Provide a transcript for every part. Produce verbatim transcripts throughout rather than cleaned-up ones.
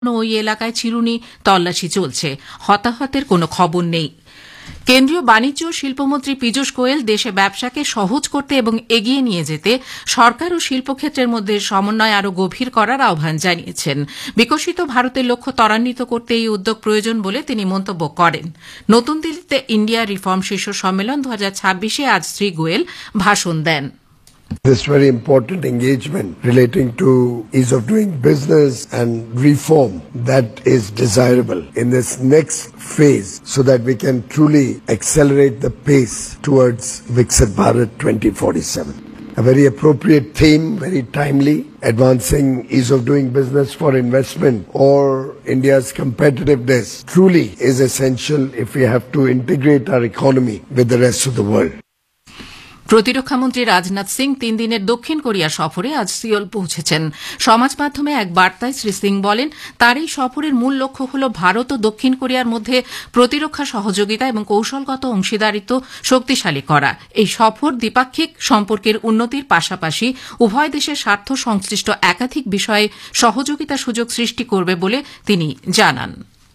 ওই এলাকায় চিরুনি তল্লাশি চলছে। হতাহতের কোনো খবর নেই। কেন্দ্রীয় বাণিজ্য ও শিল্পমন্ত্রী পীযূষ গোয়েল দেশে ব্যবসাকে সহজ করতে এবং এগিয়ে নিয়ে যেতে সরকার ও শিল্পক্ষেত্রের মধ্যে সমন্বয় আরও গভীর করার আহ্বান জানিয়েছেন। বিকশিত ভারতের লক্ষ্য ত্বরান্বিত করতে এই উদ্যোগ প্রয়োজন বলে তিনি মন্তব্য করেন। নতুন দিল্লিতে ইন্ডিয়া রিফর্ম শীর্ষ সম্মেলন দু হাজার ছাব্বিশে আজ শ্রী গোয়েল ভাষণ দেন। This very important engagement relating to ease of doing business and reform that is desirable in this next phase so that we can truly accelerate the pace towards Viksit Bharat twenty forty-seven. A very appropriate theme, very timely, advancing ease of doing business for investment or India's competitiveness truly is essential if we have to integrate our economy with the rest of the world. প্রতিরক্ষামন্ত্রী রাজনাথ সিং তিন দিনের দক্ষিণ Korea সফরে আজ Seoul পৌঁছেছেন। সমাজ মাধ্যমে এক বার্তায় শ্রী সিং বলেন, তার এই সফরের মূল লক্ষ্য হল ভারত ও দক্ষিণ কোরিয়ার মধ্যে প্রতিরক্ষা সহযোগিতা এবং কৌশলগত অংশীদারিত্ব শক্তিশালী করা। এই সফর দ্বিপাক্ষিক সম্পর্কের উন্নতির পাশাপাশি উভয় দেশের স্বার্থ সংশ্লিষ্ট একাধিক বিষয়ে সহযোগিতা সুযোগ সৃষ্টি করবে বলে তিনি জানান।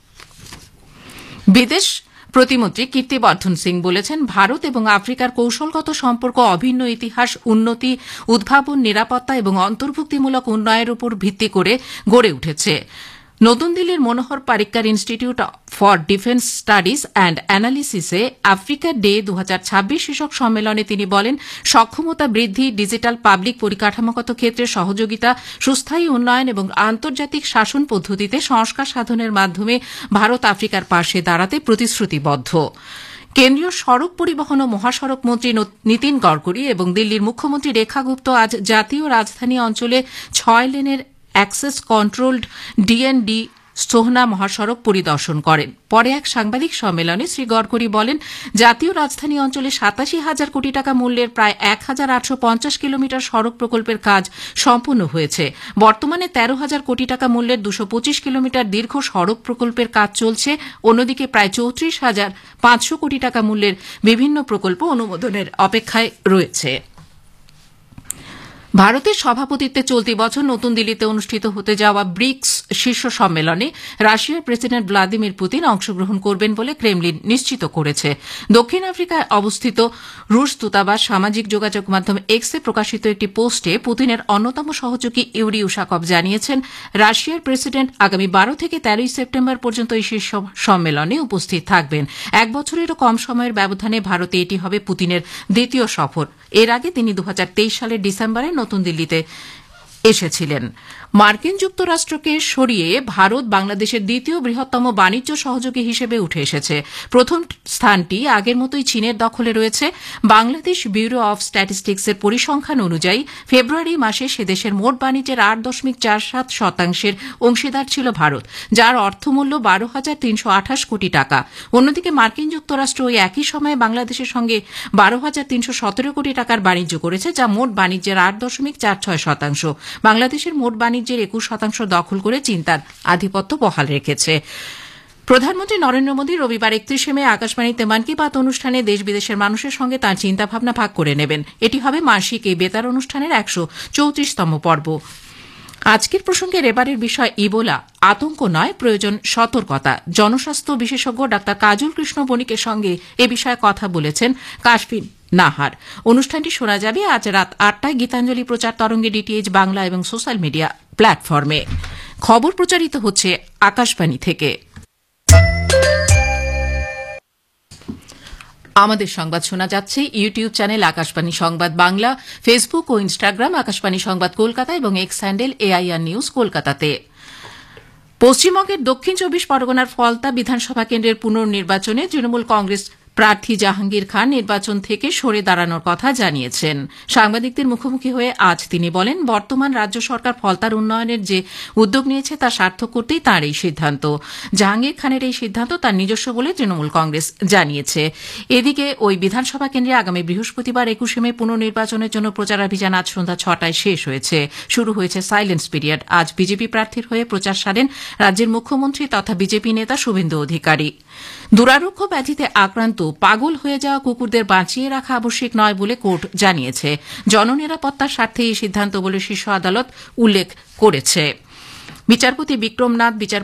বিদেশ প্রতিমন্ত্রী কীর্তিবর্ধন সিং বলেছেন, ভারত এবং আফ্রিকার কৌশলগত সম্পর্ক অভিন্ন ইতিহাস, উন্নতি, উদ্ভাবন, নিরাপত্তা এবং অন্তর্ভুক্তিমূলক উন্নয়নের উপর ভিত্তি করে গড়ে উঠেছে। নতুন দিল্লির মনোহর Parrikar institute for defence studies and অ্যানালিসিসে Africa day দু হাজার ছাব্বিশ শীর্ষক সম্মেলনে তিনি বলেন, সক্ষমতা বৃদ্ধি, ডিজিটাল পাবলিক পরিকাঠামোগত ক্ষেত্রে সহযোগিতা, সুস্থায়ী উন্নয়ন এবং আন্তর্জাতিক শাসন পদ্ধতিতে সংস্কার সাধনের মাধ্যমে ভারত আফ্রিকার পাশে দাঁড়াতে প্রতিশ্রুতিবদ্ধ। কেন্দ্রীয় সড়ক পরিবহন ও মহাসড়ক মন্ত্রী নীতিন গডকরি এবং দিল্লির মুখ্যমন্ত্রী রেখা গুপ্ত আজ জাতীয় রাজধানী অঞ্চলে ছয় লেনের অ্যাক্সেস কন্ট্রোলড ডিএনডি সোহনা মহাসড়ক পরিদর্শন করেন। পরে এক সাংবাদিক সম্মেলনে শ্রী গডকরি বলেন, জাতীয় রাজধানী অঞ্চলে সাতাশি হাজার কোটি টাকা মূল্যের প্রায় এক হাজার আটশো পঞ্চাশ কিলোমিটার সড়ক প্রকল্পের কাজ সম্পন্ন হয়েছে। বর্তমানে তেরো হাজার কোটি টাকা মূল্যের দুশো পঁচিশ কিলোমিটার দীর্ঘ সড়ক প্রকল্পের কাজ চলছে। অন্যদিকে প্রায় চৌত্রিশ হাজার পাঁচশো কোটি টাকা মূল্যের বিভিন্ন প্রকল্প অনুমোদনের অপেক্ষায় রয়েছে। ভারতের সভাপতিত্বে চলতি বছর নতুন দিল্লিতে অনুষ্ঠিত হতে যাওয়া ব্রিক্স শীর্ষ সম্মেলনে রাশিয়ার প্রেসিডেন্ট ভ্লাদিমির পুতিন অংশগ্রহণ করবেন বলে ক্রেমলিন নিশ্চিত করেছে। দক্ষিণ আফ্রিকায় অবস্থিত রুশ দূতাবাস সামাজিক যোগাযোগ মাধ্যম এক্সে প্রকাশিত একটি পোস্টে পুতিনের অন্যতম সহযোগী ইউরি উশাকভ জানিয়েছেন, রাশিয়ার প্রেসিডেন্ট আগামী বারো থেকে তেরোই সেপ্টেম্বর পর্যন্ত এই শীর্ষ সম্মেলনে উপস্থিত থাকবেন। এক বছরেরও কম সময়ের ব্যবধানে ভারতে এটি হবে পুতিনের দ্বিতীয় সফর। এর আগে তিনি দু হাজার তেইশ সালের ডিসেম্বরে নতুন দিল্লিতে এসেছিলেন। মার্কিন যুক্তরাষ্ট্রকে সরিয়ে ভারত বাংলাদেশের দ্বিতীয় বৃহত্তম বাণিজ্য সহযোগী হিসেবে উঠে এসেছে। প্রথম স্থানটি আগের মতোই চীনের দখলে রয়েছে। বাংলাদেশ ব্যুরো অব স্ট্যাটিস্টিক্সের পরিসংখ্যান অনুযায়ী ফেব্রুয়ারি মাসে সে দেশের মোট বাণিজ্যের আট দশমিক চার সাত শতাংশের অংশীদার ছিল ভারত, যার অর্থমূল্য বারো হাজার তিনশো আঠাশ কোটি টাকা। অন্যদিকে মার্কিন যুক্তরাষ্ট্র ওই একই সময়ে বাংলাদেশের সঙ্গে বারো হাজার তিনশো সতেরো কোটি টাকার বাণিজ্য করেছে, যা মোট বাণিজ্যের আট দশমিক চার ছয় শতাংশ। বাংলাদেশের মোট বাণিজ্যের একুশ শতাংশ দখল করে চীন তার আধিপত্য বহাল রেখেছে। প্রধানমন্ত্রী নরেন্দ্র মোদী রবিবার একত্রিশে মে আকাশবাণীতে মন কি বাত অনুষ্ঠানে দেশ বিদেশের মানুষের সঙ্গে তাঁর চিন্তাভাবনা ভাগ করে নেবেন। এটি হবে মাসিক এই বেতার অনুষ্ঠানের একশো চৌত্রিশতম পর্ব। আজকের প্রসঙ্গের এবারের বিষয় ইবোলা। আতঙ্ক নয়, প্রয়োজন সতর্কতা। জনস্বাস্থ্য বিশেষজ্ঞ ডাক্তার কাজল কৃষ্ণ বণিকের সঙ্গে এ বিষয়ে কথা বলেছেন কাশফিন নাহার। অনুষ্ঠানটি শোনা যাবে আজ রাত আটটায় গীতাঞ্জলি প্রচার তরঙ্গে, ডিটিএইচ বাংলা এবং সোশ্যাল মিডিয়া প্ল্যাটফর্মে। খবর প্রচারিত হচ্ছে আকাশবাণী থেকে। আমাদের সংবাদ শোনা যাচ্ছে ইউটিউব চ্যানেল আকাশবাণী সংবাদ বাংলা, ফেসবুক ও ইনস্টাগ্রাম আকাশবাণী সংবাদ কলকাতা এবং এক্স হ্যান্ডেল এআইআর নিউজ কলকাতাতে। পশ্চিমবঙ্গের দক্ষিণ চব্বিশ পরগনার ফলতা বিধানসভা কেন্দ্রের পুনর্নির্বাচনে তৃণমূল কংগ্রেস প্রার্থী জাহাঙ্গীর খান নির্বাচন থেকে সরে দাঁড়ানোর কথা জানিয়েছেন। সাংবাদিকদের মুখোমুখি হয়ে আজ তিনি বলেন, বর্তমান রাজ্য সরকার ফলতার উন্নয়নের যে উদ্যোগ নিয়েছে তা সার্থক করতেই তাঁর এই সিদ্ধান্ত। জাহাঙ্গীর খানের এই সিদ্ধান্ত তার নিজস্ব বলে তৃণমূল কংগ্রেস জানিয়েছে। এদিকে ওই বিধানসভা কেন্দ্রে আগামী বৃহস্পতিবার একুশে মে পুনর্নির্বাচনের জন্য প্রচারাভিযান আজ সন্ধ্যা ছটায় শেষ হয়েছে। শুরু হয়েছে সাইলেন্স পিরিয়ড। আজ বিজেপি প্রার্থীর হয়ে প্রচার সারেন রাজ্যের মুখ্যমন্ত্রী তথা বিজেপি নেতা শুভেন্দু অধিকারী। দুরারোগ্য ব্যাধিতে আক্রান্ত পাগল হয়ে যাওয়া কুকুরদের বাঁচিয়ে রাখা আবশ্যিক নয় বলে কোর্ট জানিয়েছে। জননিরাপত্তার স্বার্থে এই সিদ্ধান্ত বলে শীর্ষ আদালত উল্লেখ করেছে। বিচারপতি বিক্রমনাথ বিচার